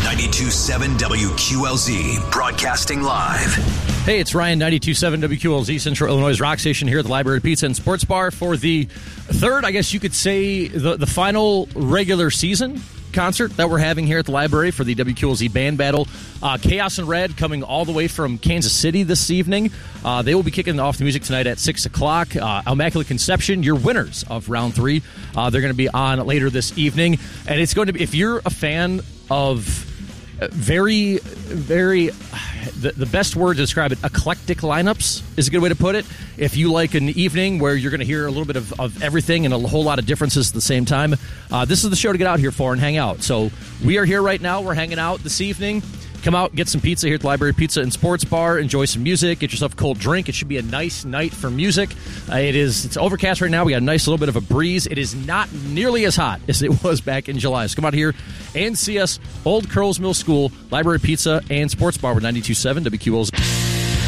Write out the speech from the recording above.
92.7 WQLZ, broadcasting live. Hey, it's Ryan, 92.7 WQLZ, Central Illinois' rock station here at the Library Pizza and Sports Bar for the third, I guess you could say, the final regular season concert that we're having here at the library for the WQLZ Band Battle. Chaos and Red coming all the way from Kansas City this evening. They will be kicking off the music tonight at 6 o'clock. Immaculate Conception, your winners of round 3. They're going to be on later this evening. And it's going to be, if you're a fan of very, very, the best word to describe it, eclectic lineups is a good way to put it. If you like an evening where you're going to hear a little bit of everything and a whole lot of differences at the same time, this is the show to get out here for and hang out. So we are here right now. We're hanging out this evening. Come out, get some pizza here at the Library Pizza and Sports Bar. Enjoy some music. Get yourself a cold drink. It should be a nice night for music. It's overcast right now. We got a nice little bit of a breeze. It is not nearly as hot as it was back in July. So come out here and see us, Old Curls Mill School, Library Pizza and Sports Bar with 92.7 WQLZ.